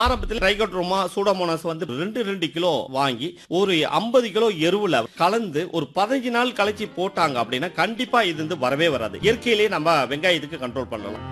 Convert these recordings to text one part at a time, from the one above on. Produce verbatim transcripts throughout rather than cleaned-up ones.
ஆரம்பத்தில் Trichoderma Pseudomonas வந்து ரெண்டு ரெண்டு கிலோ வாங்கி ஒரு ஐம்பது கிலோ எருவுல கலந்து ஒரு பதினஞ்சு நாள் கழிச்சு போட்டாங்க அப்படின்னா கண்டிப்பா இது வந்து வரவே வராது. இயற்கையிலேயே நம்ம வெங்காயத்துக்கு கண்ட்ரோல் பண்ணலாம்.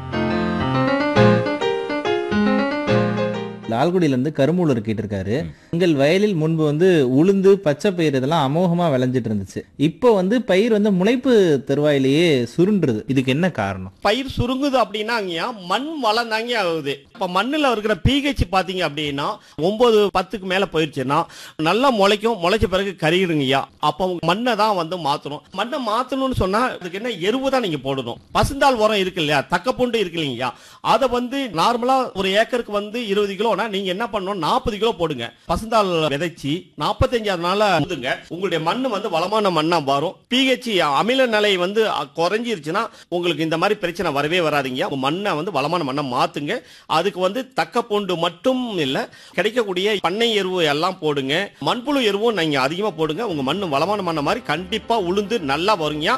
லால்குடியில இருந்து கருமூலர் கேட்டிருக்காரு. உங்கள் வயலில் முன்பு வந்து உளுந்து பச்சை பயிர் இதெல்லாம் அமோகமா விளைஞ்சிட்டு இருந்துச்சு. இப்போ வந்து பயிர் வந்து முளைப்பு தருவாயிலேயே சுருண்டுறது. இதுக்கு என்ன காரணம்? பயிர் சுருங்குது அப்படின்னா மண் வளம் தாங்க ஆகுது. இப்ப மண்ணுல இருக்கிற பிஹெச் பாத்தீங்க அப்படின்னா ஒன்பது பத்துக்கு மேல போயிருச்சுன்னா நல்லா முளைக்கும். முளைச்ச பிறகு கருகிடுங்கய்யா. அப்ப மண்ணை தான் வந்து மாத்தணும். மண்ணை மாத்தணும்னு சொன்னா அதுக்கு என்ன எருவு தான் நீங்க போடணும். பசுந்தாள் உரம் இருக்கு இல்லையா, தக்கப்பூண்டு இருக்கு இல்லையா, அதை வந்து நார்மலா ஒரு ஏக்கருக்கு வந்து இருபது கிலோ நீங்க என்ன பண்ணணும், நாற்பது கிலோ போடுங்க. பசுந்தாள் விதைச்சி நாற்பத்தஞ்சாவது நாள் ஊதுங்க. உங்களுடைய மண்ணு வந்து வளமான மண்ணா வரும். பிஹெச் அமில நிலை வந்து குறைஞ்சிருச்சுன்னா உங்களுக்கு இந்த மாதிரி பிரச்சனை வரவே வராதுங்க. உங்க மண்ணை வந்து வளமான மண்ணை மாத்துங்க. அதுக்கு வந்து தக்க பூண்டு மட்டும் இல்ல, கிடைக்கக்கூடிய பண்ணை எருவு எல்லாம் போடுங்க. மண்புழு எருவும் நீங்க அதிகமா போடுங்க. உங்க மண்ணு வளமான மண்ணை மாதிரி கண்டிப்பா உளுந்து நல்லா வருங்க.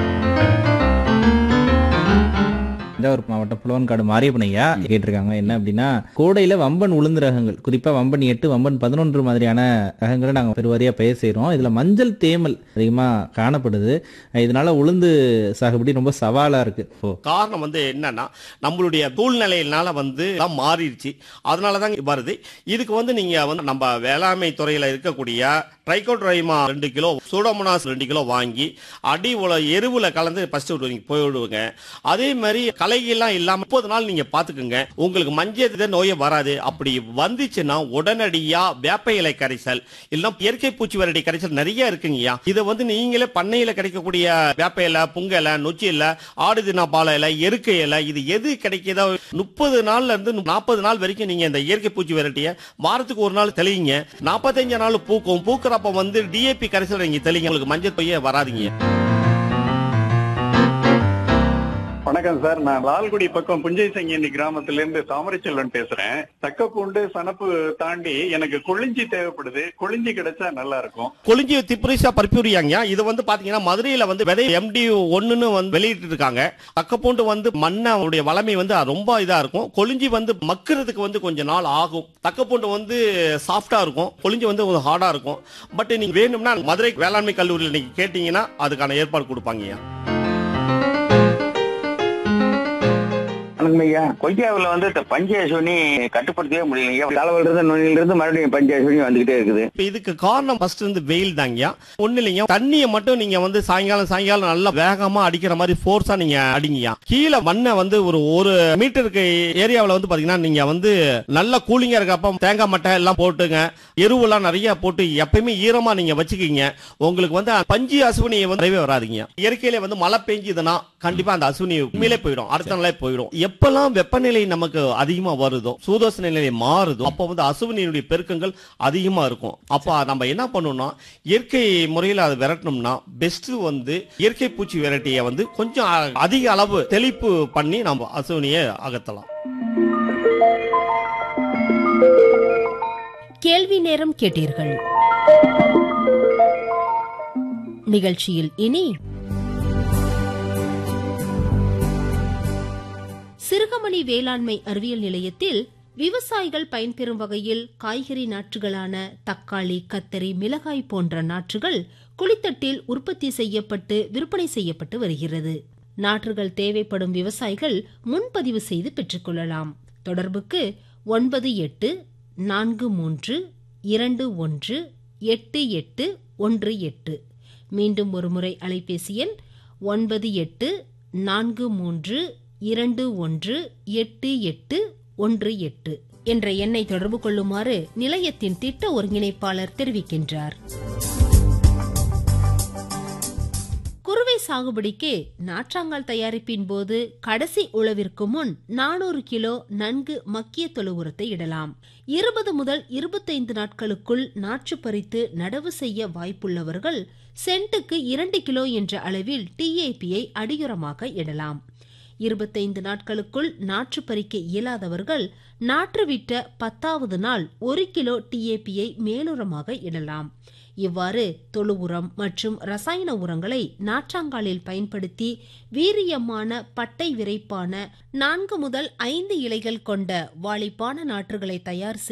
தஞ்சாவூர் மாவட்டம் புலவன்காடு மாரியப்பன் ஐயா கேட்டிருக்காங்க. என்ன அப்படின்னா, கோடையில வம்பன் உளுந்து ரகங்கள், குறிப்பா வம்பன் எட்டு வம்பன் பதினொன்று மாதிரியான ரகங்களை நாங்கள் பெருவாரியா பயிர் செய்யறோம். இதுல மஞ்சள் தேமல் அதிகமா காணப்படுது. இதனால உளுந்து சாகுபடி ரொம்ப சவாலா இருக்கு. காரணம் வந்து என்னன்னா நம்மளுடைய சூழ்நிலையினால வந்து மாறிடுச்சு. அதனாலதான் வருது. இதுக்கு வந்து நீங்க வந்து நம்ம வேளாண்மை துறையில இருக்கக்கூடிய ட்ரைகோட்ரைமா ரெண்டு கிலோ சூடோமோனாஸ் ரெண்டு கிலோ வாங்கி அடி உல எருவுல கலந்து ஃபர்ஸ்ட் போயிடுவாங்க. அதே மாதிரி களைகள்லாம் இல்லாம முப்பது நாள் நீங்க பாத்துக்குங்க. உங்களுக்கு மஞ்சள் நோயே வராது. அப்படி வந்துச்சுன்னா உடனடியா வேப்ப இலை கரைசல் இல்ல இயற்கை பூச்சி விரட்டி கரைசல் நிறைய இருக்குங்கய்யா. இதை வந்து நீங்களே பண்ணையில கிடைக்கக்கூடிய வேப்ப இலை, புங்க இலை, நொச்சி இலை, ஆடு தினா பால இலை, எருக்கை இலை, இது எது கிடைக்குதோ முப்பது நாள்ல இருந்து நாற்பது நாள் வரைக்கும் நீங்க இந்த இயற்கை பூச்சி விரட்டிய வாரத்துக்கு ஒரு நாள் தெளிங்க. நாற்பத்தஞ்சு நாள் பூக்கும். பூக்கிறப்ப வந்து டிஏபி கரைசல் நீங்க தெளிங்க. உங்களுக்கு மஞ்சள் பைய வராதிங்க. வணக்கம் சார், நான் லால்குடி பக்கம் புஞ்சை சங்கி கிராமத்துல இருந்து தாமரை செல்வன் பேசுறேன். தக்கப்பூண்டு சனப்பு தாண்டி எனக்கு கொளிஞ்சி தேவைப்படுது. கொளிஞ்சி கிடைச்சா நல்லா இருக்கும். கொளிஞ்சி திப்ரிசா பர்பியூரியாங்க. இது வந்து பாத்தீங்கன்னா மதுரையில வந்து விதை எம்டி ஒன்னு வந்து வெளியிட்டு இருக்காங்க. தக்கப்பூண்டு வந்து மண்ணோடைய வளமை வந்து ரொம்ப இதா இருக்கும். கொளிஞ்சி வந்து மக்கிறதுக்கு வந்து கொஞ்ச நாள் ஆகும். தக்கப்பூண்டு வந்து சாஃப்டா இருக்கும். கொளிஞ்சி வந்து கொஞ்சம் ஹார்டா இருக்கும். பட் நீங்க வேணும்னா மதுரை வேளாண்மை கல்லூரியில் நீங்க கேட்டீங்கன்னா அதுக்கான ஏற்பாடு கொடுப்பாங்க. கொய்யாவில் வந்து பஞ்சேஸ்வனி கட்டுப்படுத்தவே முடியலைங்க. தலைவல இருந்து நுனியில இருந்து மறுபடியும் பஞ்சேஸ்வனி வந்துகிட்டே இருக்குது. இதுக்கு காரணம் ஃபர்ஸ்ட் வந்து வெயில் தாங்க. ஒண்ணு இல்லைங்க, தண்ணியை மட்டும் நீங்க வந்து சாயங்காலம் சாயங்காலம் நல்லா வேகமா அடிக்கிற மாதிரி ஃபோர்ஸா நீங்க அடிங்க. கீழே மண்ணை வந்து ஒரு ஒரு மீட்டருக்கு ஏரியாவில் வந்து பாத்தீங்கன்னா நீங்க வந்து நல்ல கூலிங்கா இருக்கப்ப தேங்காய் மட்டை எல்லாம் போட்டுங்க. எருவெல்லாம் நிறைய போட்டு எப்பயுமே ஈரமா நீங்க வச்சுக்கீங்க. உங்களுக்கு வந்து பஞ்சு அசுவனி வந்து வரவே வராதிங்க. இயற்கையில வந்து மழை பெஞ்சுதுன்னா கண்டிப்பா அந்த அசுவனி உண்மையிலே போயிடும். அடுத்த நாளே போயிடும். எப்பெல்லாம் வெப்பநிலை நமக்கு அதிகமா வருதோ, சூதோஷ நிலை மாறுதோ, அப்ப வந்து அசுவினுடைய பெருக்கங்கள் அதிகமா இருக்கும். அப்ப நம்ம என்ன பண்ணணும்னா இயற்கை முறையில் அதை விரட்டணும்னா பெஸ்ட் வந்து இயற்கை பூச்சி விரட்டியை வந்து கொஞ்சம் அதிக அளவு தெளிப்பு பண்ணி நம்ம அசுவினியை அகற்றலாம். கேள்வி நேரம் கேட்டீர்கள். நிகழ்ச்சியில் இனி சிறுகமணி வேளாண்மை அறிவியல் நிலையத்தில் விவசாயிகள் பயன்பெறும் வகையில் காய்கறி நாற்றுகளான தக்காளி, கத்தரி, மிளகாய் போன்ற நாற்றுகள் குளித்தட்டில் உற்பத்தி செய்யப்பட்டு விற்பனை செய்யப்பட்டு வருகிறது. நாற்றுகள் தேவைப்படும் விவசாயிகள் முன்பதிவு செய்து பெற்றுக்கொள்ளலாம். தொடர்புக்கு ஒன்பது எட்டு நான்கு மூன்று இரண்டு ஒன்று எட்டு எட்டு ஒன்று எட்டு. மீண்டும் ஒருமுறை அலைபேசி எண் ஒன்பது எட்டு நான்கு மூன்று இரண்டு ஒன்று எட்டு எட்டு ஒன்று எட்டு என்ற எண்ணை தொடர்பு கொள்ளுமாறு நிலையத்தின் திட்ட ஒருங்கிணைப்பாளர் தெரிவிக்கின்றார். குறுவை சாகுபடிக்கு நாற்றாங்கால் தயாரிப்பின் போது கடைசி உழவிற்கு முன் நானூறு கிலோ நன்கு மக்கிய தொழு உரத்தை இடலாம். இருபது முதல் இருபத்தைந்து நாட்களுக்குள் நாற்று பறித்து நடவு செய்ய வாய்ப்புள்ளவர்கள் சென்ட்டுக்கு இரண்டு கிலோ என்ற அளவில் டிஏபியை அடியுரமாக இடலாம். இருபத்தைந்து நாட்களுக்குள் நாற்று பறிக்க இயலாதவர்கள் நாற்று விட்ட பத்தாவது நாள் ஒரு கிலோ டிஏபியை மேலுரமாக இடலாம். இவ்வாறு தொழு உரம் மற்றும் ரசாயன உரங்களை நாற்றாங்காலில் பயன்படுத்தி வீரியமான பட்டை விரைப்பான நான்கு முதல் ஐந்து இலைகள் கொண்ட வாளிப்பான நாற்றுகளை தயார்